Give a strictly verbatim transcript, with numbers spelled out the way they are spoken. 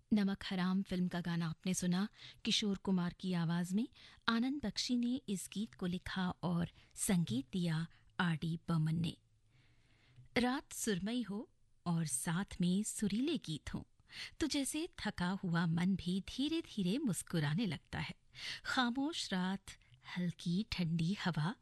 नमक हराम फिल्म का गाना आपने सुना किशोर कुमार की आवाज में। आनंद बख्शी ने इस गीत को लिखा और संगीत दिया आर डी बर्मन ने। रात सुरमई हो और साथ में सुरीले गीत हों तो जैसे थका हुआ मन भी धीरे धीरे मुस्कुराने लगता है। खामोश रात, हल्की ठंडी हवा